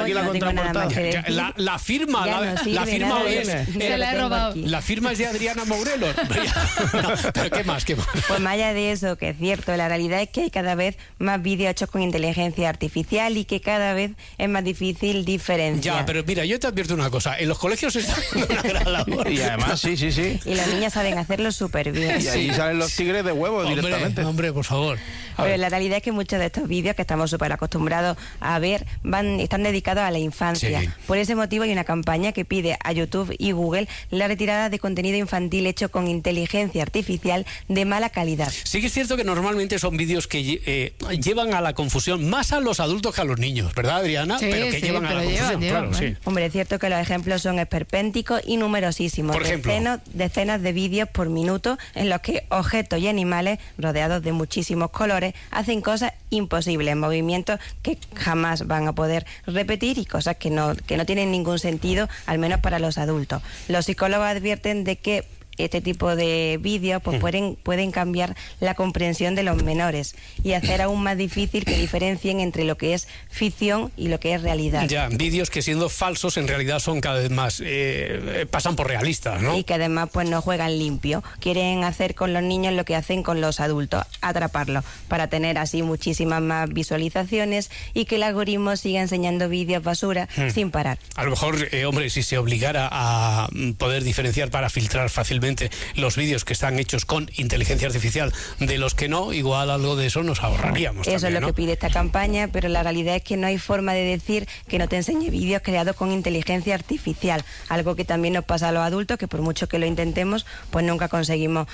La firma, la firma se la he robado. La firma es de Adriana Morelos. Pero ¿qué más? Pues más allá de eso, que es cierto, la realidad es que hay cada vez más vídeos hechos con inteligencia artificial y que cada vez es más difícil diferenciar. Ya, pero mira, yo te advierto una cosa, en los colegios se está haciendo una gran labor. Y además, sí. Y las niñas saben hacerlo súper bien. Y ahí salen los tigres de huevo directamente. Hombre, por favor. Pero la realidad es que muchos de estos vídeos que estamos súper acostumbrados a ver están dedicados a la infancia. Sí. Por ese motivo hay una campaña que pide a YouTube y Google la retirada de contenido infantil hecho con inteligencia artificial de mala calidad. Sí que es cierto que normalmente son vídeos que llevan a la confusión más a los adultos que a los niños, ¿verdad, Adriana? Sí, pero que llevan a la confusión, claro, sí. Hombre, es cierto que los ejemplos son esperpénticos y numerosísimos. Por ejemplo, decenas de vídeos por minuto en los que objetos y animales rodeados de muchísimos colores hacen cosas imposibles, movimientos que jamás van a poder repetir y cosas que no tienen ningún sentido, al menos para los adultos. Los psicólogos advierten de que este tipo de vídeos pues pueden cambiar la comprensión de los menores y hacer aún más difícil que diferencien entre lo que es ficción y lo que es realidad. Ya, vídeos que siendo falsos en realidad son cada vez más pasan por realistas, ¿no? Y que además pues no juegan limpio. Quieren hacer con los niños lo que hacen con los adultos, atraparlos, para tener así muchísimas más visualizaciones y que el algoritmo siga enseñando vídeos basura sin parar. A lo mejor, hombre, si se obligara a poder diferenciar para filtrar fácilmente los vídeos que están hechos con inteligencia artificial de los que no, igual algo de eso nos ahorraríamos. Eso también, es lo que pide esta campaña, pero la realidad es que no hay forma de decir que no te enseñe vídeos creados con inteligencia artificial, algo que también nos pasa a los adultos, que por mucho que lo intentemos, pues nunca conseguimos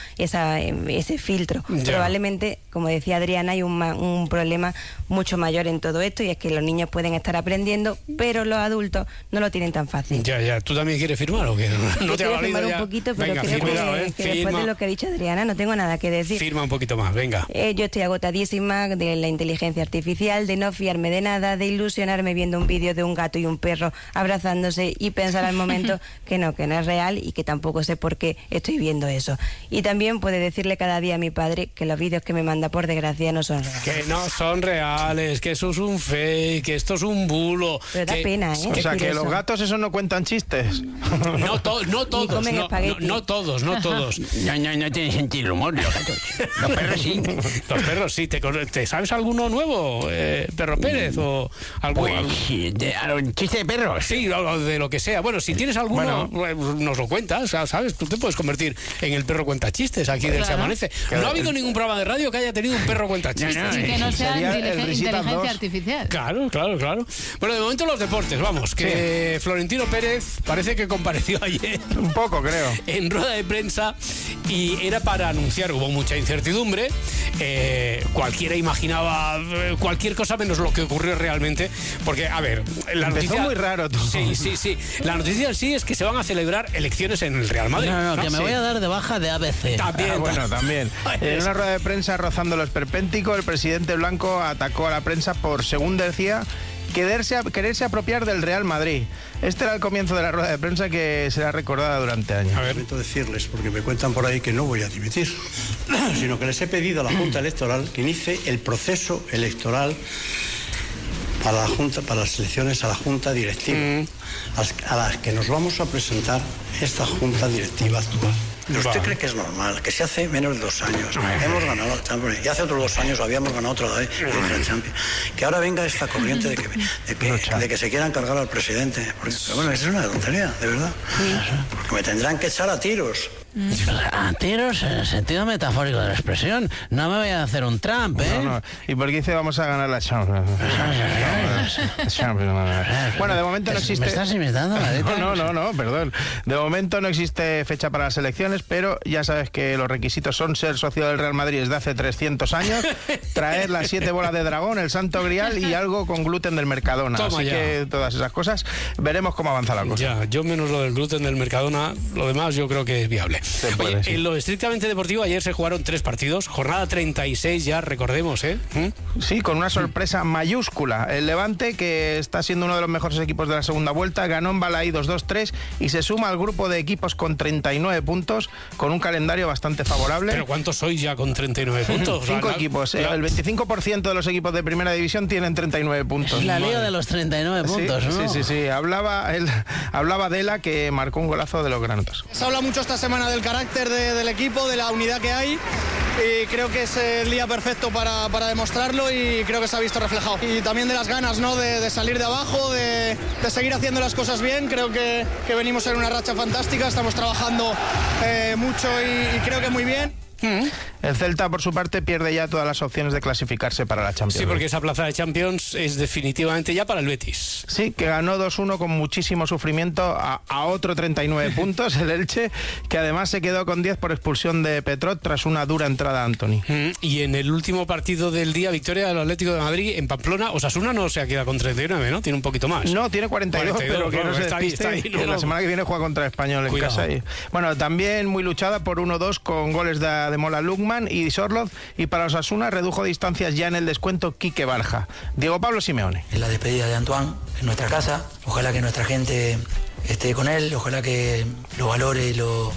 ese filtro. Ya. Probablemente, como decía Adriana, hay un problema mucho mayor en todo esto, y es que los niños pueden estar aprendiendo, pero los adultos no lo tienen tan fácil. Ya. ¿Tú también quieres firmar o qué? No te ha valido ya. Un poquito, pero venga, creo que después de lo que ha dicho Adriana no tengo nada que decir. Firma un poquito más, venga. Yo estoy agotadísima de la inteligencia artificial, de no fiarme de nada, de ilusionarme viendo un vídeo de un gato y un perro abrazándose y pensar al momento que no es real y que tampoco sé por qué estoy viendo eso. Y también puede decirle cada día a mi padre que los vídeos que me manda por desgracia no son reales. Que no son reales, que eso es un fake, que esto es un bulo. Pero da pena, ¿eh? O sea, que los gatos esos no cuentan chistes. No todos, Ni comen espagueti. no todos. todos, no todos. No tiene sentido el humor, los gatos. Los perros sí. Los perros sí. ¿Te sabes alguno nuevo, Perro Pérez? O algo, ¿Chiste de perros? Sí, de lo que sea. Bueno, si tienes alguno, nos lo cuentas, ¿sabes? Tú te puedes convertir en el perro cuenta chistes aquí del Se Amanece. No ha habido ningún programa de radio que haya tenido un perro cuenta chistes. Y que no sea inteligencia artificial. Claro. Bueno, de momento los deportes, vamos, que Florentino Pérez parece que compareció ayer. Un poco, creo. En rueda de prensa y era para anunciar, hubo mucha incertidumbre, cualquiera imaginaba cualquier cosa menos lo que ocurrió realmente, porque, a ver, la noticia... muy raro todo. Sí. La noticia en sí es que se van a celebrar elecciones en el Real Madrid. No, que me voy a dar de baja de ABC. También. En una rueda de prensa rozando lo esperpéntico, el presidente blanco atacó a la prensa por, según decía, quererse apropiar del Real Madrid. Este era el comienzo de la rueda de prensa que será recordada durante años. A ver, lamento decirles, porque me cuentan por ahí que no voy a dimitir, sino que les he pedido a la Junta Electoral que inicie el proceso electoral para la Junta, para las elecciones a la Junta Directiva, a las que nos vamos a presentar esta Junta Directiva actual. ¿Pero usted cree que es normal que si hace menos de 2 años hemos ganado la Champions, y hace otros 2 años habíamos ganado otra vez la Champions, que ahora venga esta corriente de que se quieran cargar al presidente? Porque, bueno, eso es una tontería, de verdad. Porque me tendrán que echar a tiros. A tiros en el sentido metafórico de la expresión. No me voy a hacer un Trump, ¿eh? No. ¿Y por qué dice vamos a ganar la Champions? Bueno, de momento no existe... ¿Me estás imitando? No, perdón. De momento no existe fecha para las elecciones, pero ya sabes que los requisitos son ser socio del Real Madrid desde hace 300 años, traer las 7 bolas de dragón, el Santo Grial y algo con gluten del Mercadona. Toma Así ya. que todas esas cosas, veremos cómo avanza la cosa. Ya, yo menos lo del gluten del Mercadona, lo demás yo creo que es viable. Oye, en lo estrictamente deportivo, ayer se jugaron 3 partidos, jornada 36 ya, recordemos, ¿eh? Sí, con una sorpresa mayúscula. El Levante, que está siendo uno de los mejores equipos de la segunda vuelta, ganó en Balaídos 2-3 y se suma al grupo de equipos con 39 puntos, con un calendario bastante favorable. ¿Pero cuántos sois ya con 39 puntos? 5 equipos. El 25% de los equipos de primera división tienen 39 puntos. La liga de los 39 puntos, ¿no? Sí. Hablaba Dela, que marcó un golazo de los granotas. Se habla mucho esta semana del carácter del equipo, de la unidad que hay, y creo que es el día perfecto para demostrarlo, y creo que se ha visto reflejado. Y también de las ganas, ¿no?, de salir de abajo, de seguir haciendo las cosas bien. Creo que venimos en una racha fantástica, estamos trabajando mucho y creo que muy bien. El Celta, por su parte, pierde ya todas las opciones de clasificarse para la Champions. Sí, porque esa plaza de Champions es definitivamente ya para el Betis. Sí, que ganó 2-1 con muchísimo sufrimiento a otro 39 puntos, el Elche, que además se quedó con 10 por expulsión de Petrot tras una dura entrada a Antony. Y en el último partido del día, victoria del Atlético de Madrid en Pamplona. Osasuna no se ha quedado con 39, ¿no? Tiene un poquito más. No, tiene 42, pero que no se despiste, ahí, que la semana que viene juega contra el Español en casa. Bueno, también muy luchada por 1-2 con goles de Mola Lukman y Sorloz, y para Osasuna redujo distancias ya en el descuento Quique Barja. Diego Pablo Simeone. En la despedida de Antoine en nuestra casa, ojalá que nuestra gente esté con él, ojalá que lo valore,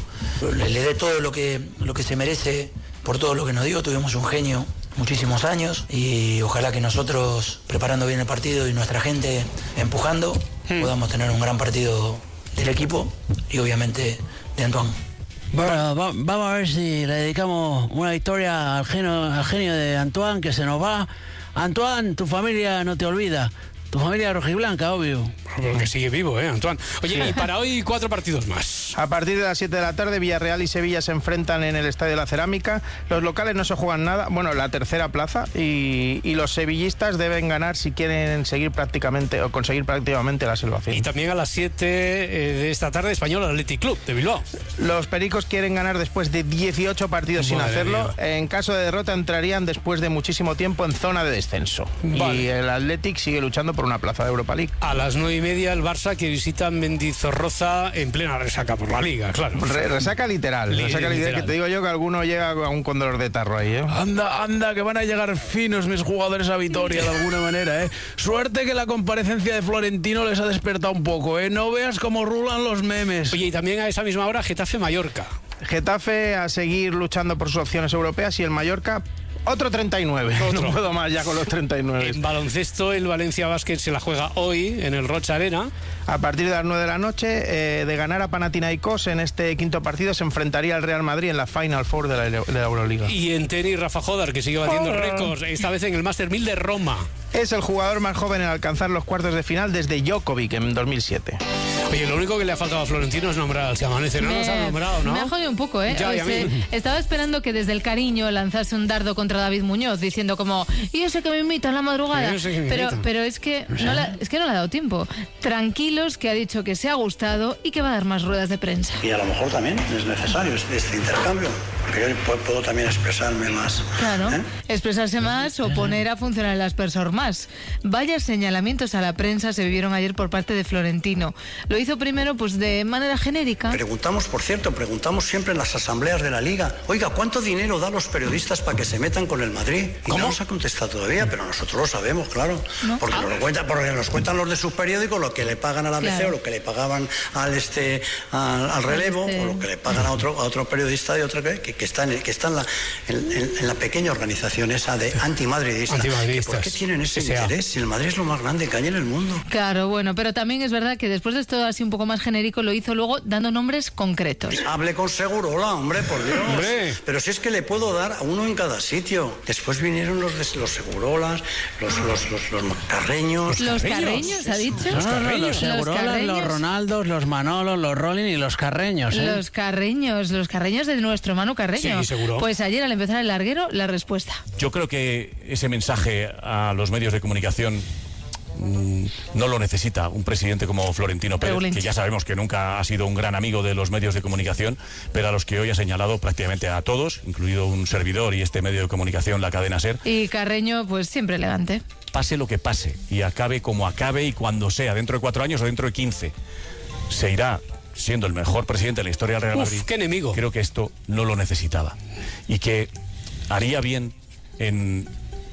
le dé todo lo que se merece por todo lo que nos dio. Tuvimos un genio muchísimos años, y ojalá que nosotros, preparando bien el partido y nuestra gente empujando, podamos tener un gran partido del equipo y obviamente de Antoine. Bueno, vamos a ver si le dedicamos una victoria al genio de Antoine, que se nos va. Antoine, tu familia no te olvida. Tu familia rojiblanca, obvio. Pero que sigue vivo, Antoine. Oye, y para hoy 4 partidos más. A partir de las 7 de la tarde, Villarreal y Sevilla se enfrentan en el Estadio de la Cerámica. Los locales no se juegan nada, bueno, la tercera plaza, y los sevillistas deben ganar si quieren seguir prácticamente o conseguir prácticamente la salvación. Y también a las 7 de esta tarde, Español Athletic Club de Bilbao. Los pericos quieren ganar después de 18 partidos sin hacerlo. En caso de derrota entrarían después de muchísimo tiempo en zona de descenso. Y el Athletic sigue luchando por una plaza de Europa League. A las 9:30 el Barça, que visita Mendizorroza en plena resaca por la Liga, claro. Resaca literal. Resaca literal, que te digo yo que alguno llega aún con dolor de tarro ahí, Anda, que van a llegar finos mis jugadores a Vitoria de alguna manera, Suerte que la comparecencia de Florentino les ha despertado un poco, No veas cómo rulan los memes. Oye, y también a esa misma hora Getafe-Mallorca. Getafe a seguir luchando por sus opciones europeas, y el Mallorca Otro 39. Otro. No puedo más ya con los 39. En baloncesto, el Valencia Basket se la juega hoy en el Rocha Arena. A partir de las 9 de la noche, de ganar a Panathinaikos en este quinto partido, se enfrentaría al Real Madrid en la Final Four de la Euroliga. Y en tenis, Rafa Jodar, que sigue batiendo récords, esta vez en el Master 1000 de Roma. Es el jugador más joven en alcanzar los cuartos de final desde Djokovic en 2007. Oye, lo único que le ha faltado a Florentino es nombrar al Si Amanece. No nos ha nombrado, ¿no? Me ha jodido un poco, ¿eh? Ya, y a mí. Estaba esperando que desde el cariño lanzase un dardo contra David Muñoz, diciendo como, y ese que me imita en la madrugada. Pero es que no le ha dado tiempo. Tranquilos, que ha dicho que se ha gustado y que va a dar más ruedas de prensa. Y a lo mejor también es necesario este intercambio, porque yo puedo también expresarme más. Claro, expresarse más o poner a funcionar el aspersor más. Vaya señalamientos a la prensa se vivieron ayer por parte de Florentino. Lo hizo primero pues de manera genérica. Preguntamos siempre en las asambleas de la Liga, oiga, ¿cuánto dinero da los periodistas para que se metan con el Madrid? Y no nos ha contestado todavía, pero nosotros lo sabemos, claro. ¿No? Porque nos cuentan los de sus periódicos lo que le pagan a la ABC, o lo que le pagaban al relevo, o lo que le pagan a otro periodista de otra que está en la pequeña organización esa de antimadridista. ¿Por qué tienen ese interés? Si el Madrid es lo más grande que hay en el mundo. Claro, bueno, pero también es verdad que después de esto así un poco más genérico, lo hizo luego dando nombres concretos. Hable con Segurola, hombre, por Dios. Hombre. Pero si es que le puedo dar a uno en cada sitio. Después vinieron los Segurolas, los Carreños. ¿Los Carreños, ha dicho? Los Segurolas, los Ronaldos, los Manolos, los Rolling y los Carreños. Los Carreños de nuestro Manu Carreño. Sí, seguro. Pues ayer al empezar el larguero, la respuesta. Yo creo que ese mensaje a los medios de comunicación no lo necesita un presidente como Florentino Pérez, que ya sabemos que nunca ha sido un gran amigo de los medios de comunicación, pero a los que hoy ha señalado prácticamente a todos, incluido un servidor y este medio de comunicación, la cadena SER. Y Carreño, pues siempre elegante. Pase lo que pase y acabe como acabe y cuando sea, dentro de 4 años o dentro de 15, se irá siendo el mejor presidente de la historia del Real Madrid. ¡Qué enemigo! Creo que esto no lo necesitaba y que haría bien en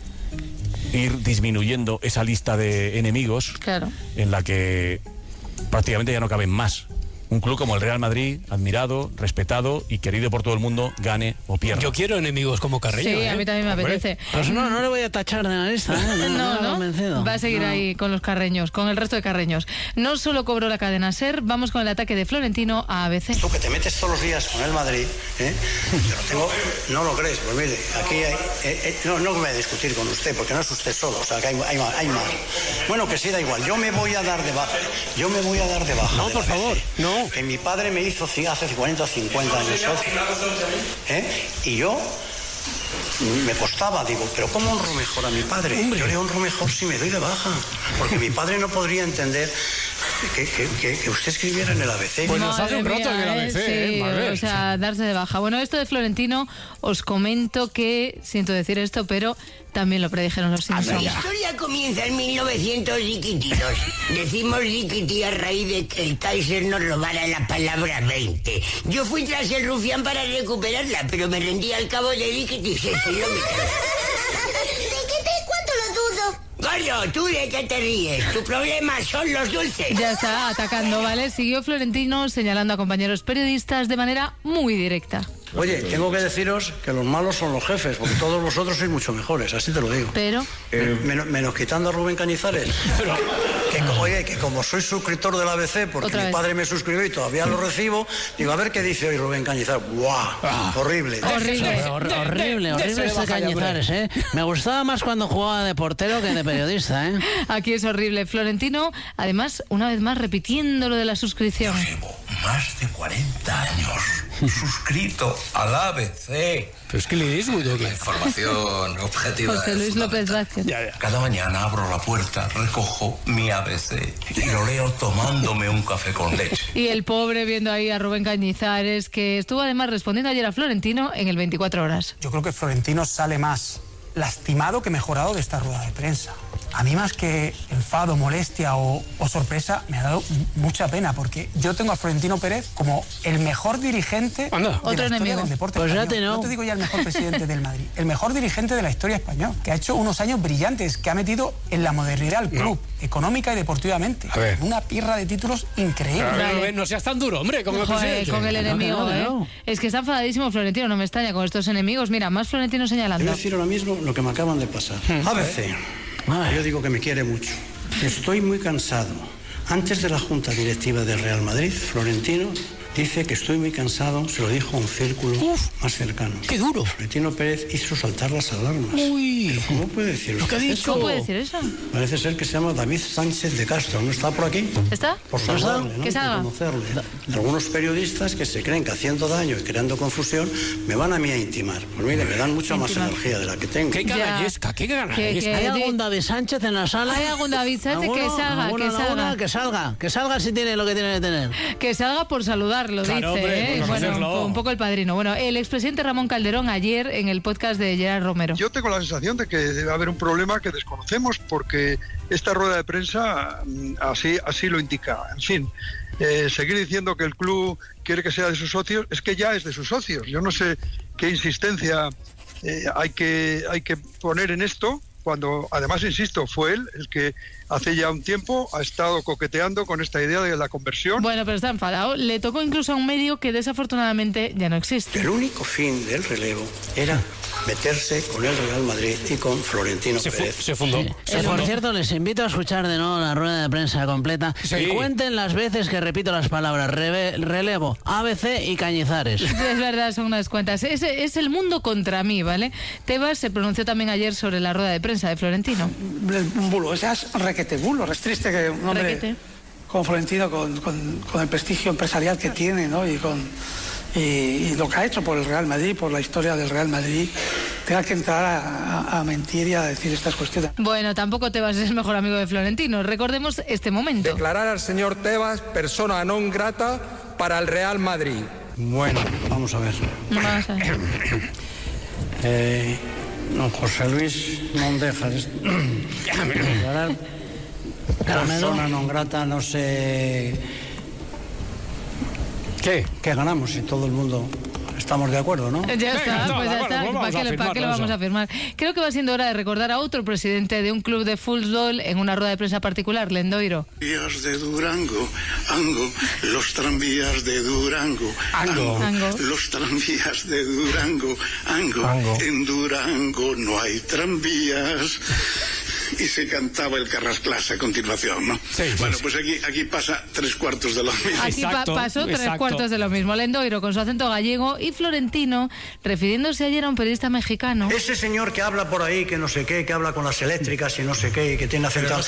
ir disminuyendo esa lista de enemigos, claro, en la que prácticamente ya no caben más. Un club como el Real Madrid, admirado, respetado y querido por todo el mundo, gane o pierda. Yo quiero enemigos como Carreño. Sí, a mí también me apetece. Pues no le voy a tachar de la lista. No. Va a seguir ahí con los Carreños, con el resto de Carreños. No solo cobró la cadena SER, vamos con el ataque de Florentino a ABC. Tú que te metes todos los días con el Madrid, no lo crees. Pues mire, aquí no voy a discutir con usted, porque no es usted solo, o sea, que hay más. Bueno, que sí, da igual. Yo me voy a dar de baja. No, por favor, no. Que mi padre me hizo hace 40 o 50 años socio. Y yo me costaba, digo, pero ¿cómo honro mejor a mi padre? Yo le honro mejor si me doy de baja, porque mi padre no podría entender que usted escribiera en el ABC. Pues nos hace un rato en el ABC, sí, o sea, darse de baja. Bueno, esto de Florentino, os comento que, siento decir esto, pero también lo predijeron los Simpsons. La historia comienza en 1900 riquititos. Decimos riquití a raíz de que el Kaiser nos robara la palabra 20. Yo fui tras el rufián para recuperarla, pero me rendí al cabo de riquití 6 kilómetros. ¿Riquití? ¿Cuánto lo dudo? Gordo, ¿tú de qué te ríes? Tu problema son los dulces. Ya está, atacando, ¿vale? Siguió Florentino señalando a compañeros periodistas de manera muy directa. Oye, tengo que deciros que los malos son los jefes, porque todos vosotros sois mucho mejores, así te lo digo. Pero... menos quitando a Rubén Cañizares. Que como soy suscriptor del ABC, porque mi padre me suscribió y todavía lo recibo, digo, a ver qué dice hoy Rubén Cañizares. ¡Guau! Horrible. Horrible ese Cañizares, ¿eh? Me gustaba más cuando jugaba de portero que de periodista, ¿eh? Aquí es horrible. Florentino, además, una vez más repitiendo lo de la suscripción. Yo llevo más de 40 años suscrito al ABC. Pero es que le dis mucho. La información objetiva. José Luis López Vázquez. Cada mañana abro la puerta, recojo mi ABC y lo leo tomándome un café con leche. Y el pobre viendo ahí a Rubén Cañizares, que estuvo además respondiendo ayer a Florentino en el 24 horas. Yo creo que Florentino sale más lastimado que mejorado de esta rueda de prensa. a mí más que enfado, molestia o sorpresa, me ha dado mucha pena, porque yo tengo a Florentino Pérez como el mejor dirigente de la historia del deporte español. No te digo ya el mejor presidente del Madrid, el mejor dirigente de la historia española, que ha hecho unos años brillantes, que ha metido en la modernidad al club, económica y deportivamente, una pirra de títulos increíble. No seas tan duro, hombre, como presidente. Con el enemigo, Es que está enfadadísimo Florentino, no me extraña, con estos enemigos. Mira, más Florentino señalando. Voy a decir ahora mismo lo que me acaban de pasar. ABC. Yo digo que me quiere mucho. Estoy muy cansado. Antes de la junta directiva del Real Madrid, Florentino dice que estoy muy cansado, se lo dijo a un círculo más cercano. ¡Qué duro! Florentino Pérez hizo saltar las alarmas. Uy. ¿Cómo puede decirlo? ¿Qué ha dicho? ¿Cómo puede decir eso? Parece ser que se llama David Sánchez de Castro. ¿No está por aquí? ¿Está? Por saludarle, ¿no? ¿Qué salga? Por conocerle. Algunos periodistas que se creen que haciendo daño y creando confusión me van a mí a intimar. Pues mire, me dan mucha más energía de la que tengo. ¡Qué canallesca! ¡Qué canallesca! ¿Hay algún David Sánchez en la sala? ¿Hay algún David Sánchez? Que salga. Que salga si tiene lo que tiene que tener. Que salga por saludarlo, claro, dice. Hombre, bueno, un poco el padrino. Bueno, el expresidente Ramón Calderón ayer en el podcast de Gerard Romero. Yo tengo la sensación de que debe haber un problema que desconocemos, porque esta rueda de prensa así lo indica. En fin, seguir diciendo que el club quiere que sea de sus socios, es que ya es de sus socios. Yo no sé qué insistencia hay que poner en esto, cuando además, insisto, fue él el que hace ya un tiempo ha estado coqueteando con esta idea de la conversión. Bueno, pero está enfadado. Le tocó incluso a un medio que desafortunadamente ya no existe. El único fin del relevo era meterse con el Real Madrid y con Florentino Pérez. Se fundó. Por cierto, les invito a escuchar de nuevo la rueda de prensa completa y cuenten las veces que repito las palabras relevo, ABC y Cañizares. Es verdad, son unas cuantas. Es el mundo contra mí, ¿vale? Tebas se pronunció también ayer sobre la rueda de prensa de Florentino. Un bulo, es requete bulo. Es triste que un hombre como Florentino, con el prestigio empresarial que tiene, ¿no? Y lo que ha hecho por el Real Madrid, por la historia del Real Madrid, tenga que entrar a mentir y a decir estas cuestiones. Bueno, tampoco Tebas es el mejor amigo de Florentino. Recordemos este momento. Declarar al señor Tebas persona non grata para el Real Madrid. Bueno, vamos a ver. Don José Luis non deja de declarar persona non grata, no sé ¿qué ganamos si todo el mundo estamos de acuerdo, ¿no? Ya está, pues ya está. ¿Para qué lo vamos a firmar? Creo que va siendo hora de recordar a otro presidente de un club de fútbol en una rueda de prensa particular, Lendoiro. Tranvías de Durango, Ango, los tranvías de Durango, Ango. Los tranvías de Durango, Ango. En Durango no hay tranvías. Y se cantaba el Carrasclás a continuación, ¿no? Bueno, pues aquí pasa 3/4 de lo mismo. Aquí pasó 3/4 de lo mismo. Lendoiro con su acento gallego y Florentino refiriéndose ayer a un periodista mexicano. Ese señor que habla por ahí, que no sé qué, que habla con las eléctricas y no sé qué, y que tiene acento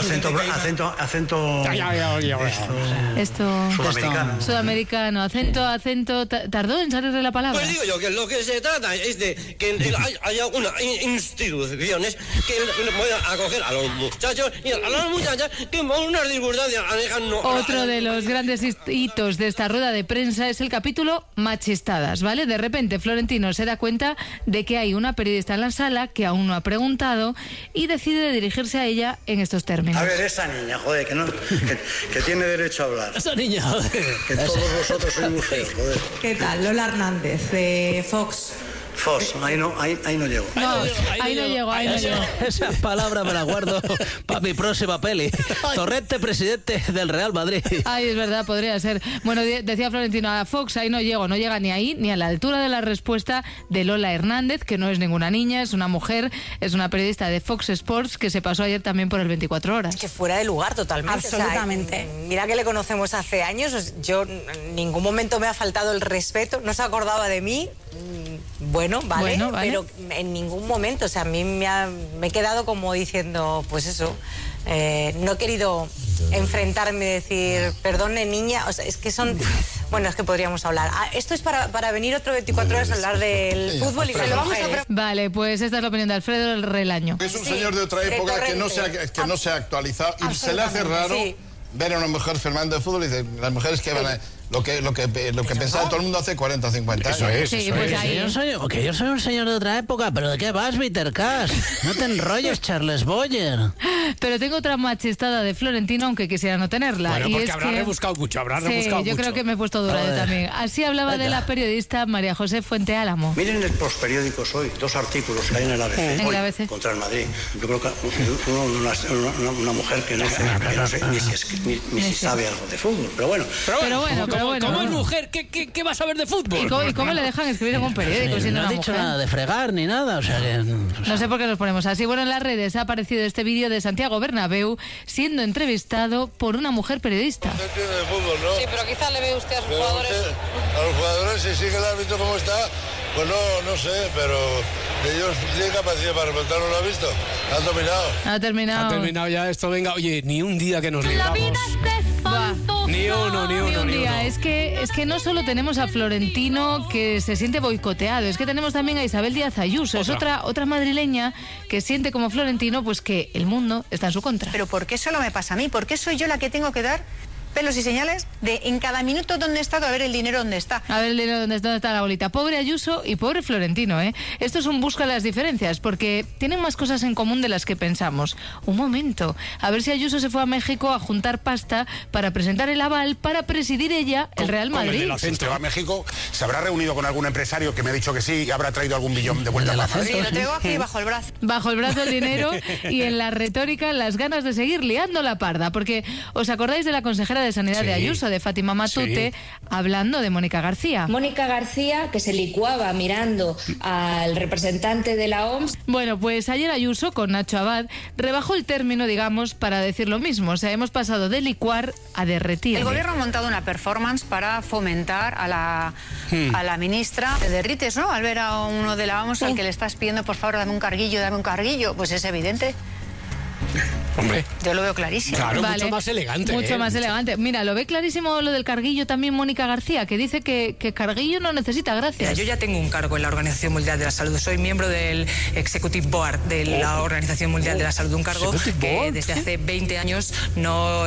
sudamericano. Acento, tardó en salirle la palabra. Pues digo yo que lo que se trata es de que hay algunas instituciones que puedan acoger a los muchachos y a las muchachas que por unas circunstancias Otro de los grandes hitos de esta rueda de prensa es el capítulo Machistadas, ¿vale? De repente Florentino se da cuenta de que hay una periodista en la sala que aún no ha preguntado y decide dirigirse a ella en estos términos. A ver, esa niña, joder, que tiene derecho a hablar. Esa niña, joder. Que todos vosotros sois mujeres, joder. ¿Qué tal? Lola Hernández, de Fox. Ahí no llego. Ahí no llego. Esas palabras me las guardo para mi próxima peli. Torrente, presidente del Real Madrid. Ay, es verdad, podría ser. Bueno, decía Florentino, a Fox ahí no llego, no llega ni ahí, ni a la altura de la respuesta de Lola Hernández, que no es ninguna niña, es una mujer, es una periodista de Fox Sports que se pasó ayer también por el 24 horas. Que fuera de lugar totalmente. Absolutamente. O sea, mira que le conocemos hace años, yo en ningún momento me ha faltado el respeto, no se acordaba de mí. Bueno, vale, pero en ningún momento, o sea, a mí me he quedado como diciendo, pues eso, no he querido enfrentarme y decir, perdone niña, o sea, es que son, bueno, es que podríamos hablar. Esto es para venir otro 24 horas a hablar del fútbol y se lo vamos a... Vale, pues esta es la opinión de Alfredo del Relaño. Es un señor de otra época que no se ha actualizado y se le hace raro ver a una mujer firmando de fútbol y dice, las mujeres que van a... lo que pensaba todo el mundo hace 40 o 50 años. Eso es, Sí, eso pues es. ahí. Que yo soy un señor de otra época, pero ¿de qué vas, Peter Cash? No te enrolles, Charles Boyer. Pero tengo otra machistada de Florentino, aunque quisiera no tenerla. Bueno, y porque es habrá que... rebuscado mucho, Sí, yo creo que me he puesto dura yo también. Así hablaba de la periodista María José Fuente Álamo. Miren los periódicos hoy, 2 artículos que hay en el ABC, En el ABC. contra el Madrid. Yo creo que una mujer que no sé ni si sabe algo de fútbol, pero bueno. Pero bueno. ¿Cómo es mujer? ¿Qué vas a ver de fútbol? ¿Y cómo le dejan escribir en un periódico siendo No una has dicho mujer? nada de fregar ni nada, o sea que... No sé por qué nos ponemos así. Bueno, en las redes ha aparecido este vídeo de Santiago Bernabéu siendo entrevistado por una mujer periodista. No entiende de fútbol, ¿no? Sí, pero quizás le ve usted a sus jugadores. A los jugadores, si sigue el árbitro como está, pues no sé, pero ellos tienen capacidad para remontarlo, ¿lo ha visto? Han dominado. Ha terminado. Ha terminado ya esto, venga. Oye, ni un día que nos libramos. Ni un día. Es que no solo tenemos a Florentino que se siente boicoteado, es que tenemos también a Isabel Díaz Ayuso. Es otra madrileña que siente como Florentino pues que el mundo está en su contra. Pero ¿por qué solo me pasa a mí? ¿Por qué soy yo la que tengo que dar pelos y señales de en cada minuto dónde he estado, a ver el dinero dónde está? A ver el dinero dónde está la bolita. Pobre Ayuso y pobre Florentino, ¿eh? Esto es un busca las diferencias, porque tienen más cosas en común de las que pensamos. Un momento, a ver si Ayuso se fue a México a juntar pasta para presentar el aval para presidir ella el Real Madrid. Se va a México, se habrá reunido con algún empresario que me ha dicho que sí y habrá traído algún billón de vuelta para Madrid. Sí, lo traigo aquí bajo el brazo. Bajo el brazo el dinero y en la retórica las ganas de seguir liando la parda, porque ¿os acordáis de la consejera de Sanidad de Ayuso, de Fátima Matute, hablando de Mónica García? Mónica García, que se licuaba mirando al representante de la OMS. Bueno, pues ayer Ayuso, con Nacho Abad, rebajó el término, digamos, para decir lo mismo. O sea, hemos pasado de licuar a derretir. El gobierno ha montado una performance para fomentar a la ministra. Te derrites, ¿no? Al ver a uno de la OMS al que le estás pidiendo, por favor, dame un carguillo. Pues es evidente. Hombre. Yo lo veo clarísimo. Claro, mucho más elegante. Mucho más elegante. Mira, lo ve clarísimo lo del carguillo también Mónica García, que dice que carguillo no necesita gracias. Mira, yo ya tengo un cargo en la Organización Mundial de la Salud. Soy miembro del Executive Board de la Organización Mundial de la Salud. Un cargo que desde hace 20 años no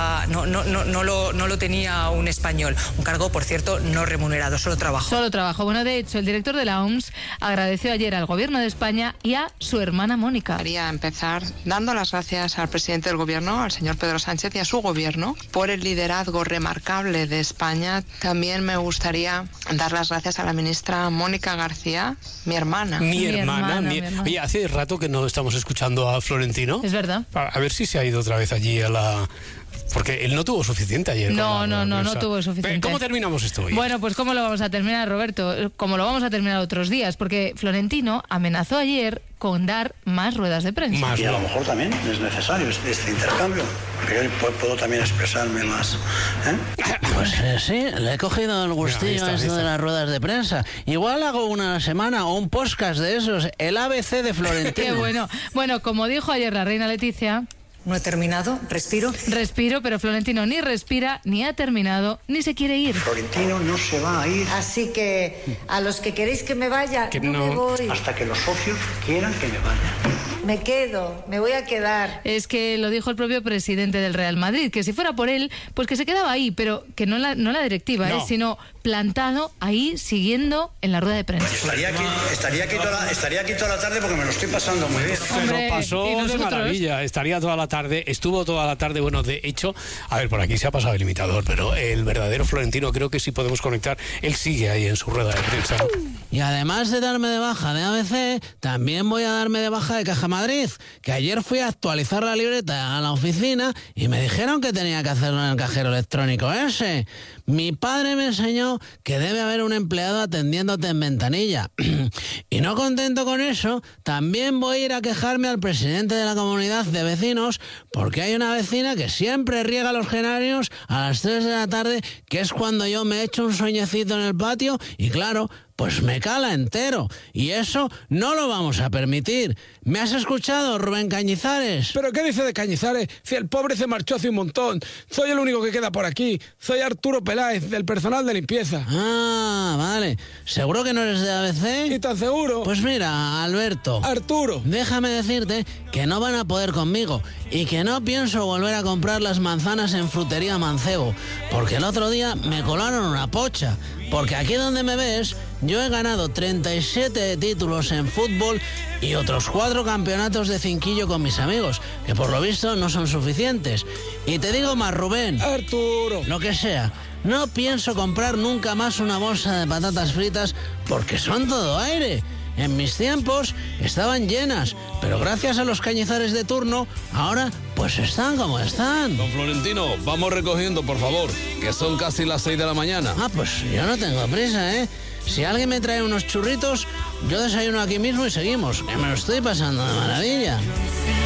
lo tenía un español. Un cargo, por cierto, no remunerado, solo trabajo. Solo trabajo. Bueno, de hecho, el director de la OMS agradeció ayer al gobierno de España y a su hermana Mónica. Quería empezar dando las gracias al presidente del gobierno, al señor Pedro Sánchez, y a su gobierno por el liderazgo remarcable de España. También me gustaría dar las gracias a la ministra Mónica García, mi hermana. Mi hermana. Oye, hace rato que no estamos escuchando a Florentino. Es verdad. A ver si se ha ido otra vez allí a la... Porque él no tuvo suficiente ayer. No tuvo suficiente. ¿Cómo terminamos esto hoy? Bueno, pues ¿cómo lo vamos a terminar, Roberto? Como lo vamos a terminar otros días, porque Florentino amenazó ayer con dar más ruedas de prensa. Y a lo mejor también es necesario este intercambio, porque yo puedo también expresarme más. Pues sí, le he cogido el gustillo a esto de las ruedas de prensa. Igual hago una semana o un podcast de esos, el ABC de Florentino. Qué bueno. Bueno, como dijo ayer la reina Leticia... No he terminado, respiro. Respiro, pero Florentino ni respira, ni ha terminado, ni se quiere ir. Florentino no se va a ir. Así que a los que queréis que me vaya, no me voy. Hasta que los socios quieran que me vaya. Me quedo, me voy a quedar. Es que lo dijo el propio presidente del Real Madrid, que si fuera por él, pues que se quedaba ahí, pero que no la directiva, sino plantado ahí, siguiendo en la rueda de prensa. Estaría aquí toda la tarde porque me lo estoy pasando muy bien. Se lo pasó de maravilla, estaría toda la tarde, estuvo toda la tarde, bueno, de hecho, a ver, por aquí se ha pasado el imitador, pero el verdadero Florentino, creo que sí podemos conectar, él sigue ahí en su rueda de prensa. Y además de darme de baja de ABC, también voy a darme de baja de Caja Madrid, que ayer fui a actualizar la libreta a la oficina y me dijeron que tenía que hacerlo en el cajero electrónico ese. Mi padre me enseñó que debe haber un empleado atendiéndote en ventanilla. Y no contento con eso, también voy a ir a quejarme al presidente de la comunidad de vecinos porque hay una vecina que siempre riega los geranios a las 3 de la tarde, que es cuando yo me echo un sueñecito en el patio y claro, pues me cala entero. Y eso no lo vamos a permitir. ¿Me has escuchado, Rubén Cañizares? ¿Pero qué dice de Cañizares? Si el pobre se marchó hace un montón. Soy el único que queda por aquí. Soy Arturo Peláez, del personal de limpieza. Ah, vale. ¿Seguro que no eres de ABC? ¿Y tan seguro? Pues mira, Alberto. Arturo. Déjame decirte que no van a poder conmigo y que no pienso volver a comprar las manzanas en Frutería Mancebo, porque el otro día me colaron una pocha. Porque aquí donde me ves, yo he ganado 37 títulos en fútbol y otros 4 campeonatos de cinquillo con mis amigos, que por lo visto no son suficientes. Y te digo más, Rubén. Arturo. Lo que sea. No pienso comprar nunca más una bolsa de patatas fritas porque son todo aire. En mis tiempos estaban llenas, pero gracias a los Cañizares de turno, ahora pues están como están. Don Florentino, vamos recogiendo, por favor, que son casi las 6 de la mañana. Ah, pues yo no tengo prisa, ¿eh? Si alguien me trae unos churritos, yo desayuno aquí mismo y seguimos, que me lo estoy pasando de maravilla.